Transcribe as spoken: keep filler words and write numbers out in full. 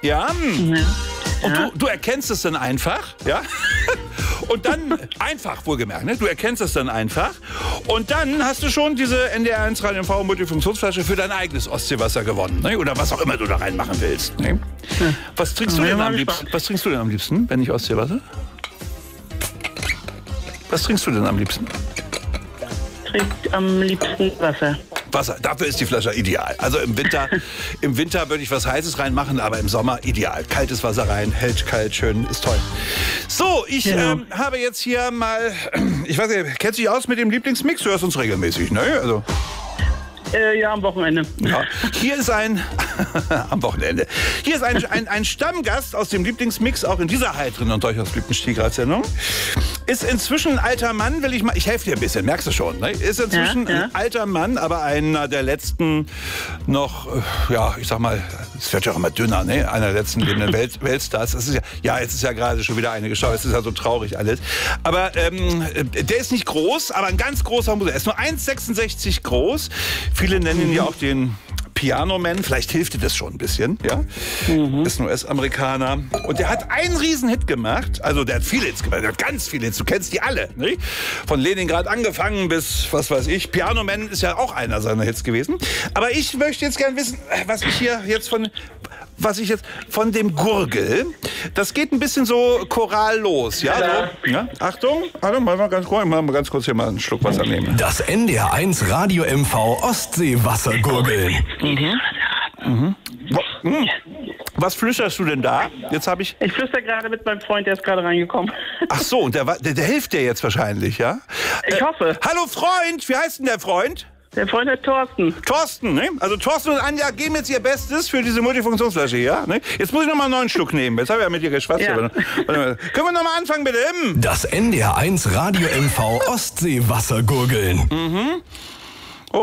Ja. Ja. Und Ja. du, du erkennst es dann einfach, ja? Und dann, einfach wohlgemerkt, ne? Du erkennst es dann einfach. Und dann hast du schon diese N D R eins Radio M V Multifunktionsflasche für dein eigenes Ostseewasser gewonnen, ne? Oder was auch immer du da reinmachen willst. Ne? Was trinkst du Ja, denn mal am liebsten? gespannt. Was trinkst du denn am liebsten, wenn nicht Ostseewasser? Was trinkst du denn am liebsten? Trinkt am liebsten Wasser. Wasser. Dafür ist die Flasche ideal. Also im Winter, im Winter würde ich was Heißes reinmachen, aber im Sommer ideal. Kaltes Wasser rein, hält kalt, schön, ist toll. So, ich Genau. ähm, habe jetzt hier mal, ich weiß nicht, kennst du dich aus mit dem Lieblingsmix? Du hörst uns regelmäßig, ne? Also, Äh, ja, am Wochenende. ja. Hier ist ein, am Wochenende, hier ist ein, ein, ein Stammgast aus dem Lieblingsmix, auch in dieser heiteren und durchaus beliebten Stiegrad-Sendung. Ist inzwischen ein alter Mann, will ich mal, ich helfe dir ein bisschen, merkst du schon, ne? Ist inzwischen Ja, ja. ein alter Mann, aber einer der letzten noch, äh, ja, ich sag mal, es wird ja auch immer dünner, ne? Einer der letzten lebenden Welt, Weltstars. Das ist ja, ja, jetzt ist ja gerade schon wieder eine geschaut, es ist ja so traurig alles. Aber ähm, der ist nicht groß, aber ein ganz großer Musiker. Er ist nur eins Komma sechsundsechzig groß. Viele nennen ihn ja auch den Piano Man, vielleicht hilft dir das schon ein bisschen, ja? Mhm. Ist ein U S-Amerikaner. Und der hat einen Riesenhit gemacht. Also der hat viele Hits gemacht, der hat ganz viele Hits. Du kennst die alle, ne? Von Leningrad angefangen bis, was weiß ich. Piano Man ist ja auch einer seiner Hits gewesen. Aber ich möchte jetzt gerne wissen, was ich hier jetzt von... Was ich jetzt von dem Gurgel, das geht ein bisschen so choral los, ja? So, ja? Achtung, Achtung, mal ganz kurz, mal ganz kurz hier mal einen Schluck Wasser nehmen. Das N D R eins Radio M V Ostseewassergurgeln. Mhm. Mhm. Mhm. Was flüsterst du denn da? Jetzt habe ich. Ich flüster gerade mit meinem Freund, der ist gerade reingekommen. Ach so, und der, war- der, der hilft dir jetzt wahrscheinlich, ja? Ich hoffe. Hallo Freund, wie heißt denn der Freund? Der Freund hat Thorsten. Thorsten, ne? Also Thorsten und Anja geben jetzt ihr Bestes für diese Multifunktionsflasche hier, ne? Jetzt muss ich noch mal einen neuen Schluck nehmen. Jetzt habe ich ja mit dir geschwatzt. Ja. Aber- Warte mal. Können wir noch mal anfangen, bitte? Hm. Das N D R eins Radio M V Ostseewassergurgeln.